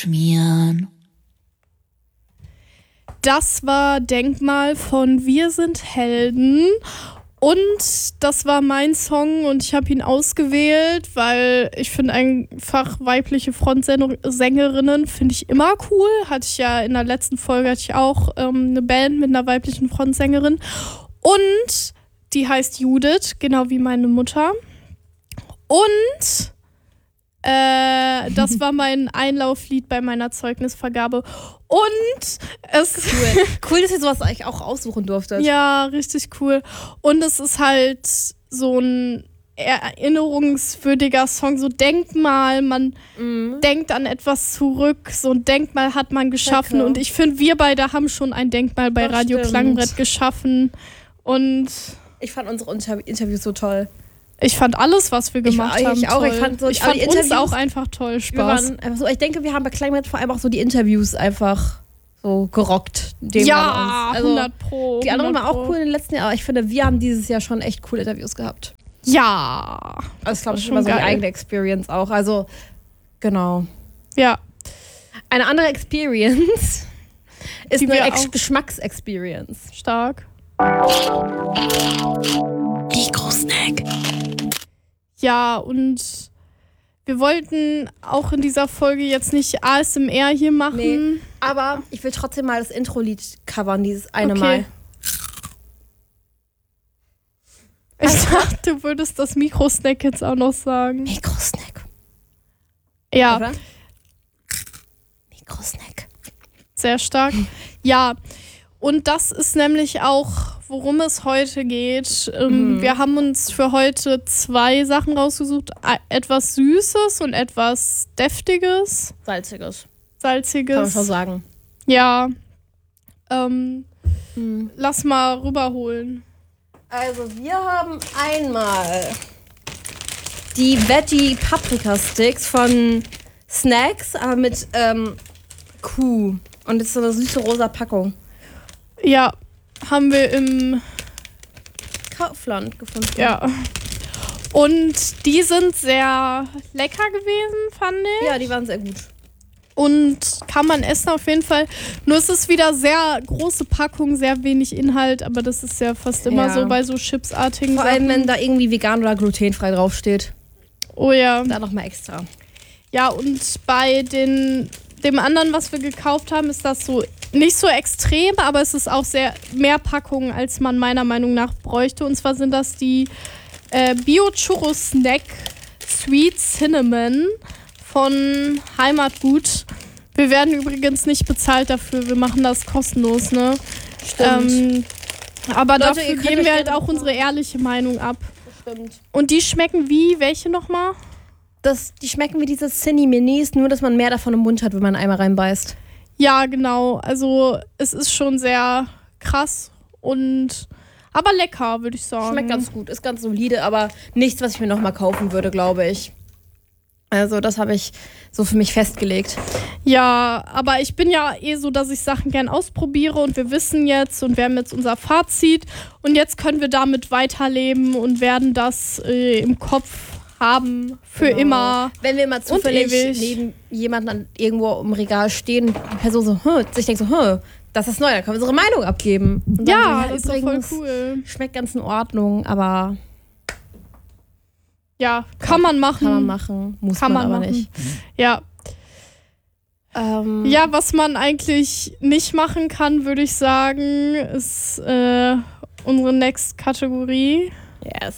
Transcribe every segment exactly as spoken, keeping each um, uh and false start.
schmieren. Das war Denkmal von Wir sind Helden. Und das war mein Song und ich habe ihn ausgewählt, weil ich finde einfach weibliche Frontsängerinnen finde ich immer cool. Hatte ich ja in der letzten Folge hatte ich auch ähm, eine Band mit einer weiblichen Frontsängerin. Und die heißt Judith, genau wie meine Mutter. Und äh, das war mein Einlauflied bei meiner Zeugnisvergabe. Und es cool. Cool, dass ihr sowas eigentlich auch aussuchen durftet. Ja, richtig cool. Und es ist halt so ein erinnerungswürdiger Song, so Denkmal, man mhm. denkt an etwas zurück, so ein Denkmal hat man geschaffen. Ja, und ich finde, wir beide haben schon ein Denkmal bei das Radio stimmt. Klangbrett geschaffen. Und ich fand unsere Inter- Interviews so toll. Ich fand alles, was wir gemacht ich, haben, ich auch. toll. Ich fand, so, ich fand uns auch einfach toll, Spaß. Wir waren so, ich denke, wir haben bei Klangbrett vor allem auch so die Interviews einfach so gerockt. Ja, also, hundert Pro. Die anderen waren auch cool in den letzten Jahren, aber ich finde, wir haben dieses Jahr schon echt coole Interviews gehabt. Ja. Also ich glaube, das ist immer so die eigene Experience auch. Also, genau. Ja. Eine andere Experience ist die eine Ex- Geschmacksexperience. Stark. Mikrosnack. Ja, und wir wollten auch in dieser Folge jetzt nicht A S M R hier machen. Nee, aber ich will trotzdem mal das Intro-Lied covern, dieses eine okay. Mal. Ich dachte, du würdest das Mikrosnack jetzt auch noch sagen. Mikrosnack. Ja. Oder? Mikrosnack. Sehr stark. Ja, und das ist nämlich auch, worum es heute geht. Ähm, mhm. Wir haben uns für heute zwei Sachen rausgesucht. Etwas Süßes und etwas Deftiges. Salziges. Salziges. Kann man schon sagen. Ja. Ähm, mhm. Lass mal rüberholen. Also wir haben einmal die Veggie Paprika Sticks von Snacks, aber mit ähm, Kuh. Und das ist so eine süße rosa Packung. Ja, haben wir im Kaufland gefunden. Ja. Und die sind sehr lecker gewesen, fand ich. Ja, die waren sehr gut. Und kann man essen auf jeden Fall. Nur es ist wieder sehr große Packung, sehr wenig Inhalt, aber das ist ja fast immer ja. so bei so chipsartigen Vor allem, wenn da irgendwie vegan oder glutenfrei draufsteht. Oh ja. Da nochmal extra. Ja, und bei den, dem anderen, was wir gekauft haben, ist das so nicht so extrem, aber es ist auch sehr mehr Packungen, als man meiner Meinung nach bräuchte. Und zwar sind das die äh, Bio-Churro-Snack Sweet Cinnamon von Heimatgut. Wir werden übrigens nicht bezahlt dafür. Wir machen das kostenlos, ne? Stimmt. Ähm, aber Leute, dafür geben wir halt auch unsere ehrliche Meinung ab. Das stimmt. Und die schmecken wie? Welche nochmal? Das, die schmecken wie diese Cinni-Minis, nur dass man mehr davon im Mund hat, wenn man einmal reinbeißt. Ja, genau. Also es ist schon sehr krass und aber lecker, würde ich sagen. Schmeckt ganz gut, ist ganz solide, aber nichts, was ich mir nochmal kaufen würde, glaube ich. Also das habe ich so für mich festgelegt. Ja, aber ich bin ja eh so, dass ich Sachen gern ausprobiere und wir wissen jetzt und wir haben jetzt unser Fazit und jetzt können wir damit weiterleben und werden das äh, im Kopf haben für genau. immer. Wenn wir mal zufällig neben jemandem irgendwo im Regal stehen, die Person so, hm, sich denkt so, hm, das ist neu, dann können wir unsere Meinung abgeben. Und dann ja, so, das ist doch voll cool. Schmeckt ganz in Ordnung, aber ja, kann man machen. Kann man machen, muss kann man, man aber machen. nicht. Ja. Ähm. Ja, was man eigentlich nicht machen kann, würde ich sagen, ist äh, unsere Next-Kategorie. Yes.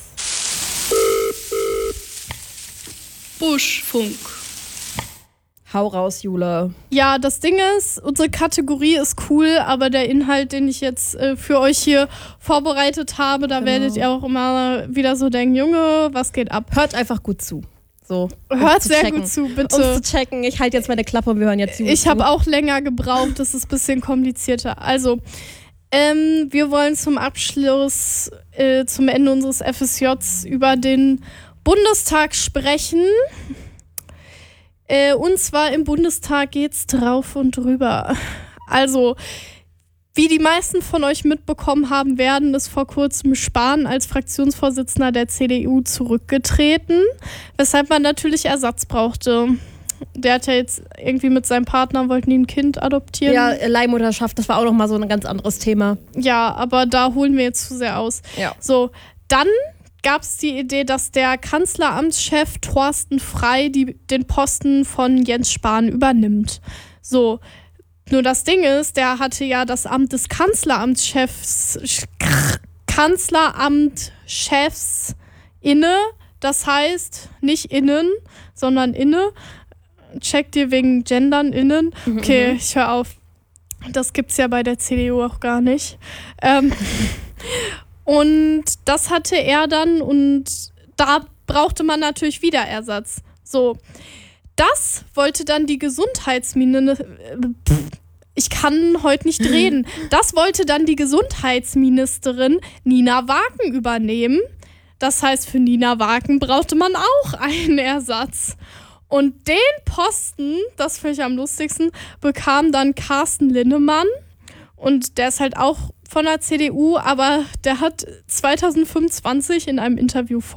Buschfunk. Hau raus, Jule. Ja, das Ding ist, unsere Kategorie ist cool, aber der Inhalt, den ich jetzt äh, für euch hier vorbereitet habe, da genau. werdet ihr auch immer wieder so denken, Junge, was geht ab? Hört einfach gut zu. So, Hört sehr checken. gut zu, bitte. Um zu checken, ich halte jetzt meine Klappe und wir hören jetzt zu. Ich habe auch länger gebraucht, das ist ein bisschen komplizierter. Also, ähm, wir wollen zum Abschluss, äh, zum Ende unseres F S Js über den Bundestag sprechen. Äh, und zwar im Bundestag geht's drauf und drüber. Also, wie die meisten von euch mitbekommen haben, werden ist vor kurzem Spahn als Fraktionsvorsitzender der C D U zurückgetreten, weshalb man natürlich Ersatz brauchte. der hat ja jetzt irgendwie mit seinem Partner, wollten die ein Kind adoptieren. Ja, Leihmutterschaft, das war auch nochmal so ein ganz anderes Thema. Ja, aber da holen wir jetzt zu sehr aus. Ja. So, dann gab es die Idee, dass der Kanzleramtschef Thorsten Frey die, den Posten von Jens Spahn übernimmt. So, nur das Ding ist, der hatte ja das Amt des Kanzleramtschefs, Kanzleramtchefs inne, das heißt nicht innen, sondern inne. Check dir wegen Gendern innen. Okay, mhm. ich höre auf. Das gibt's ja bei der C D U auch gar nicht. Ähm, und das hatte er dann und da brauchte man natürlich wieder Ersatz. So, das wollte dann die Gesundheitsministerin, ich kann heute nicht reden, das wollte dann die Gesundheitsministerin Nina Waken übernehmen. Das heißt, für Nina Waken brauchte man auch einen Ersatz. Und den Posten, das finde ich am lustigsten, bekam dann Carsten Linnemann. Und der ist halt auch von der C D U, aber der hat zwanzig fünfundzwanzig in einem Interview